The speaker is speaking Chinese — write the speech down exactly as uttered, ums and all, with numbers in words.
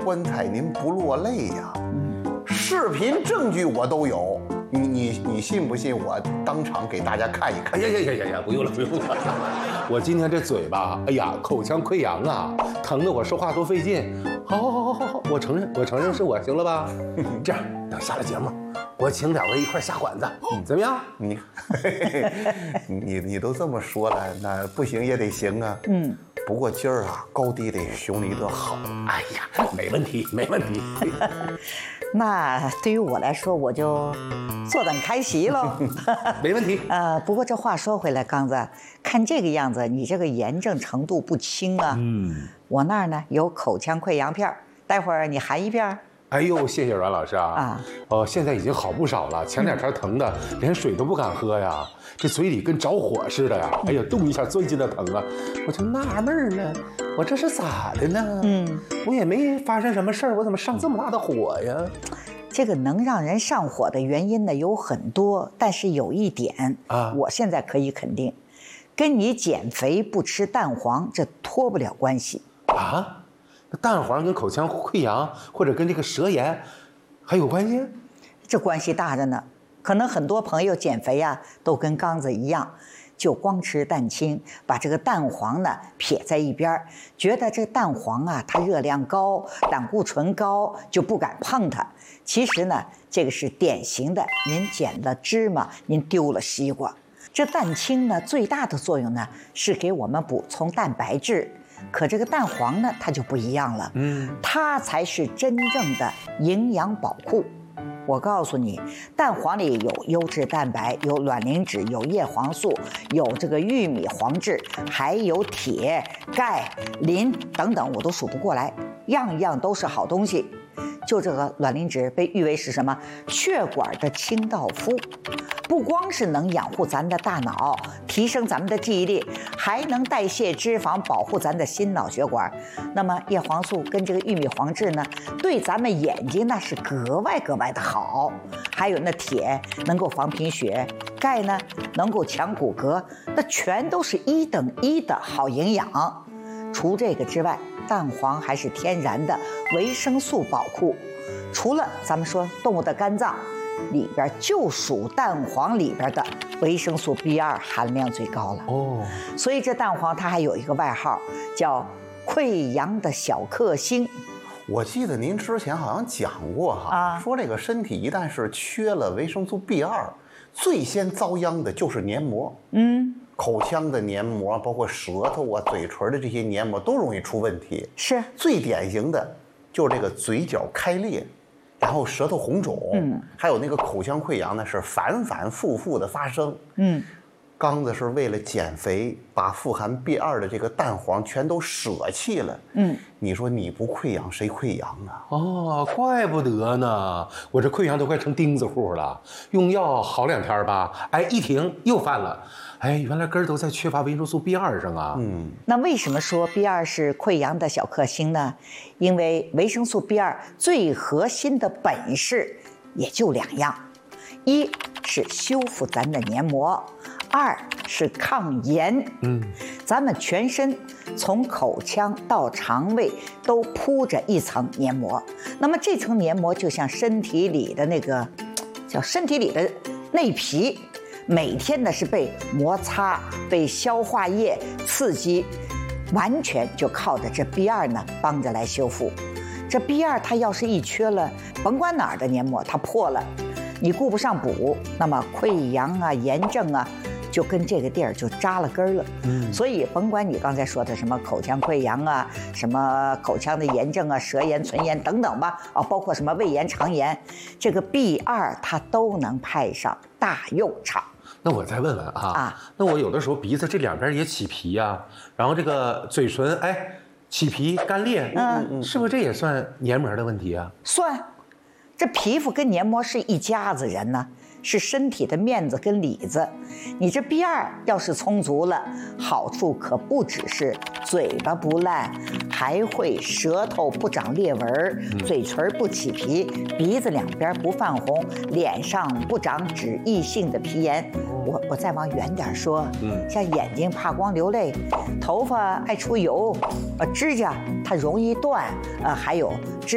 观彩您不落泪呀？视频证据我都有，你你你信不信？我当场给大家看一看。 哎呀呀呀呀呀！不用了不用了，我今天这嘴巴，哎呀，口腔溃疡啊，疼得我说话多费劲。好好好好好好，我承认我承认是我，行了吧？这样，等下了节目，我请两位一块下馆子，怎么样？ 你你你都这么说了，那不行也得行啊。嗯。不过今儿啊，高低得熊你得好。 哎呀，没问题，没问题。 那对于我来说，我就坐等开席喽。 没问题。 呃，不过这话说回来，刚子，看这个样子，你这个炎症程度不轻啊。嗯。我那儿呢有口腔溃疡片，待会儿你含一片。 哎呦，谢谢阮老师啊！啊，哦，现在已经好不少了。前两天疼的，连水都不敢喝呀，这嘴里跟着火似的呀！哎呀，动一下钻进的疼啊！我就纳闷了，我这是咋的呢？嗯，我也没发生什么事儿，我怎么上这么大的火呀？ 这个能让人上火的原因呢有很多，但是有一点啊，我现在可以肯定，跟你减肥不吃蛋黄这脱不了关系啊。那蛋黄跟口腔溃疡或者跟这个舌炎还有关系？ 这关系大着呢。可能很多朋友减肥啊，都跟刚子一样，就光吃蛋清，把这个蛋黄呢撇在一边，觉得这蛋黄啊它热量高，胆固醇高，就不敢碰它。其实呢，这个是典型的您减了芝麻，您丢了西瓜。这蛋清呢，最大的作用呢是给我们补充蛋白质。可这个蛋黄呢，它就不一样了，嗯，它才是真正的营养宝库。我告诉你，蛋黄里有优质蛋白，有卵磷脂，有叶黄素，有这个玉米黄质，还有铁、钙、磷等等，我都数不过来，样样都是好东西。就这个卵磷脂被誉为是什么？血管的清道夫，不光是能养护咱的大脑，提升咱们的记忆力，还能代谢脂肪，保护咱的心脑血管。那么叶黄素跟这个玉米黄质呢，对咱们眼睛那是格外格外的好。还有那铁能够防贫血，钙呢能够强骨骼，那全都是一等一的好营养。除这个之外，蛋黄还是天然的维生素宝库。除了咱们说动物的肝脏里边，就属蛋黄里边的维生素 B 二 含量最高了哦。所以这蛋黄它还有一个外号叫溃疡的小克星。 我记得您之前好像讲过哈，啊、说这个身体一旦是缺了维生素 B 二，最先遭殃的就是黏膜。嗯。口腔的黏膜，包括舌头啊、嘴唇的这些黏膜都容易出问题。是最典型的，就是这个嘴角开裂，然后舌头红肿，嗯，还有那个口腔溃疡呢，是反反复复的发生。嗯，刚子是为了减肥，把富含 B 二 的这个蛋黄全都舍弃了。嗯，你说你不溃疡谁溃疡啊？ 哦，怪不得呢，我这溃疡都快成钉子户了，用药好两天吧，哎，一停又犯了。哎，原来根儿都在缺乏维生素 B 二 上啊。嗯， 那为什么说 B 二 是溃疡的小克星呢？因为维生素 B 二 最核心的本事也就两样，一是修复咱的黏膜，二是抗炎。嗯，咱们全身从口腔到肠胃都铺着一层黏膜，那么这层黏膜就像身体里的那个叫身体里的内皮。每天呢是被摩擦、被消化液刺激，完全就靠着这 B 二 呢帮着来修复。这 B 二 它要是一缺了，甭管哪儿的黏膜它破了，你顾不上补，那么溃疡啊、炎症啊，就跟这个地儿就扎了根了。嗯，所以甭管你刚才说的什么口腔溃疡啊、什么口腔的炎症啊、舌炎、唇炎等等吧，啊，包括什么胃炎、肠炎，这个 B 二 它都能派上大用场。 那我再问问啊，啊那我有的时候鼻子这两边也起皮呀、啊，然后这个嘴唇哎起皮干裂，嗯嗯，是不是这也算黏膜的问题啊？ 算，这皮肤跟黏膜是一家子人呢，是身体的面子跟里子。你这 B 二 要是充足了，好处可不只是嘴巴不烂，还会舌头不长裂纹，嘴唇不起皮，鼻子两边不泛红，脸上不长脂溢性的皮炎。我我再往远点说，嗯，像眼睛怕光流泪，头发爱出油，呃，指甲它容易断，呃，还有指